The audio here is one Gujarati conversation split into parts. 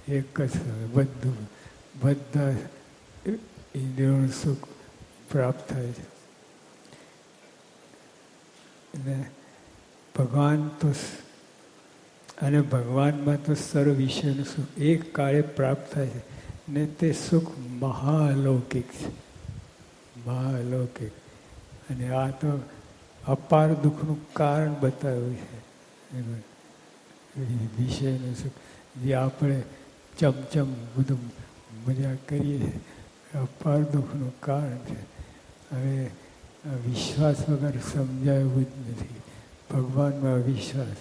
એક જ બધું બધા ઇન્દ્રિયોનું સુખ પ્રાપ્ત થાય છે. અને ભગવાન તો અને ભગવાનમાં તો સર્વ વિષયનું સુખ એક કાળે પ્રાપ્ત થાય છે ને તે સુખ મહાલૌકિક છે. મહાલૌકિક. અને આ તો અપાર દુઃખનું કારણ બતાવ્યું છે. વિષયનું સુખ જે આપણે ચમચમ બધું મજા કરીએ છીએ અપાર દુઃખનું કારણ છે. હવે વિશ્વાસ વગર સમજાયું જ નથી. ભગવાનમાં વિશ્વાસ.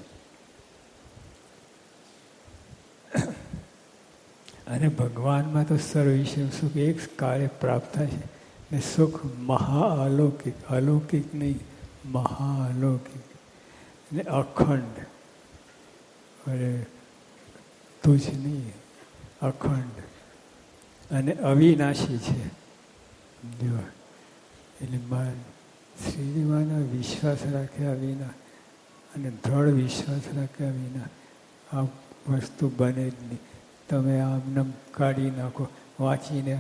અને ભગવાનમાં તો સર્વ વિષયનું સુખ એક કાળે પ્રાપ્ત થાય છે ને સુખ મહાઅલૌકિક. અલૌકિક નહીં, મહાઅલૌકિક ને અખંડ. અરે તુજ નહીં, અખંડ અને અવિનાશી છે. જો એટલે શ્રીજીમાંનો વિશ્વાસ રાખ્યા વિના અને દ્રઢ વિશ્વાસ રાખ્યા વિના આ વસ્તુ બને જ નહીં. તમે આમને કાઢી નાખો, વાંચીને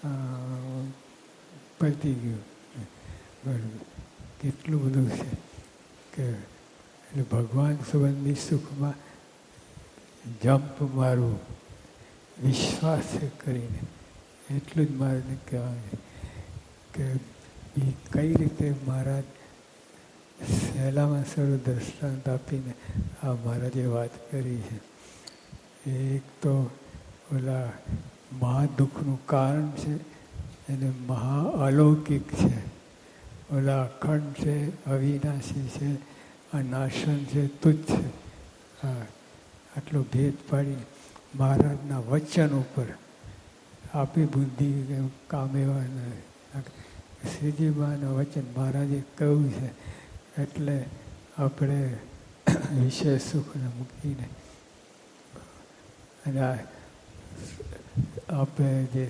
પતી ગયું. કેટલું બધું છે કે એટલે ભગવાન સંબંધી સુખમાં જમ્પ મારવું વિશ્વાસ કરીને એટલું જ મારે કહેવાય કે એ કઈ રીતે મહારાજ સહેલામાં સહેલું દ્રષ્ટાંત આપીને આ મહારાજે વાત કરી છે. એક તો ઓલા મહાદુઃખનું કારણ છે અને મહાઅલૌકિક છે. ઓલા અખંડ છે, અવિનાશી છે, અનાશન છે, તુચ્છ છે. હા, આટલો ભેદ પાડી મહારાજના વચન ઉપર આપી બુદ્ધિ કામ એવા નથી. શ્રીજીમાના વચન મહારાજે કહ્યું છે એટલે આપણે વિષય સુખને મૂકીને અને આપણે જે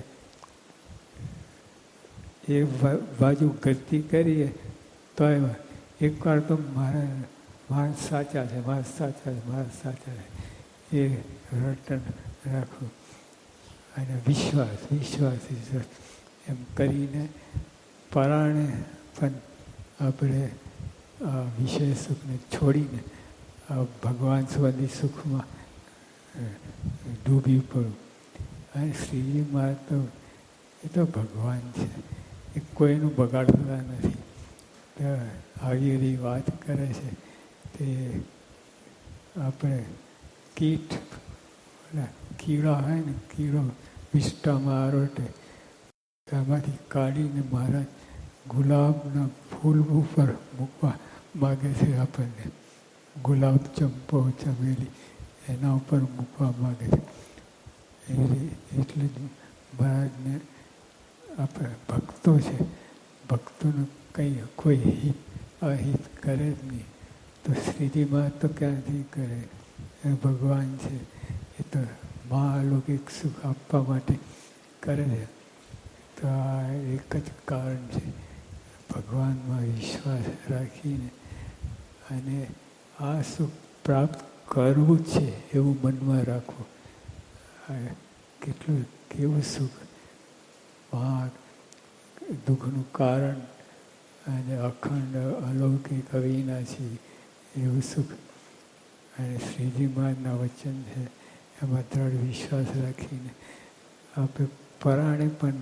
એ બાજુ ગતિ કરીએ તો એમાં એકવાર તો માણસ સાચા છે, માણસ સાચા છે, માણસ સાચા છે એ રટન રાખવું અને વિશ્વાસ વિશ્વાસ વિશ્વાસ એમ કરીને પરાણે પણ આપણે આ વિષય સુખને છોડીને આ ભગવાન સંબંધી સુખમાં ડૂબી પડવું. અને શ્રીજીમાં તો એ તો ભગવાન છે, એ કોઈનું બગાડતા નથી. આવી એવી વાત કરે છે તે આપણે કીડા હોય ને, કીડો વિષ્ટામાં આરોટે તેમાંથી કાઢીને મહારાજ ગુલાબના ફૂલ ઉપર મૂકવા માગે છે. આપણને ગુલાબ, ચંપો, ચમેલી એના ઉપર મૂકવા માગે છે. એટલે જ મહારાજને આપણે ભક્તો છે, ભક્તોનું કંઈ કોઈ હિત અહિત કરે જ નહીં. તો શ્રીજીમાં તો ક્યાંથી કરે? એ ભગવાન છે, એ તો મહાલૌકિક સુખ આપવા માટે કરે છે. તો આ એક જ કારણ છે, ભગવાનમાં વિશ્વાસ રાખીને અને આ સુખ પ્રાપ્ત કરવું જ છે એવું મનમાં રાખવું. કેટલું કેવું સુખ, દુઃખનું કારણ અને અખંડ અલૌકિક અવિનાશી એવું સુખ. અને શ્રીજી મહારાજના વચન છે એમાં દ્રઢ વિશ્વાસ રાખીને આપણે પરાણે પણ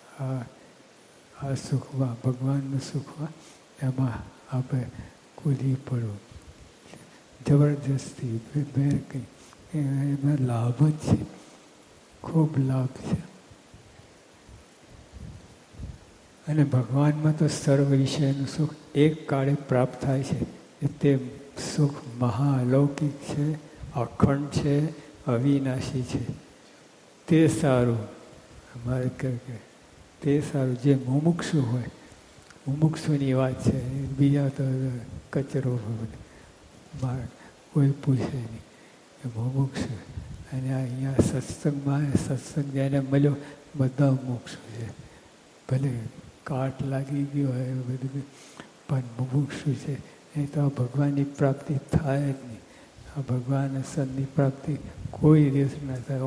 આ સુખમાં, ભગવાનનું સુખમાં એમાં આપણે કૂદી પડવું જબરજસ્તી મેં કંઈ એમાં લાભ જ છે, ખૂબ લાભ છે. અને ભગવાનમાં તો સર્વ વિષયનું સુખ એક કાળે પ્રાપ્ત થાય છે. તે સુખ મહાઅલૌકિક છે, અખંડ છે, અવિનાશી છે. તે સારું અમારે કે તે સારું જે મુમુક્ષુ હોય, મુમુક્ષુની વાત છે. બીજા તો કચરો કોઈ પૂછે નહીં, એ મુમુક્ષુ. અને અહીંયા સત્સંગમાં સત્સંગ જેને મળ્યો બધા મુમુક્ષુ છે. ભલે કાટ લાગી ગયો હોય બધું પણ મુમુક્ષુ છે. એ તો આ ભગવાનની પ્રાપ્તિ થાય જ નહીં. આ ભગવાન સંતની પ્રાપ્તિ કોઈ દિવસ ના થાય.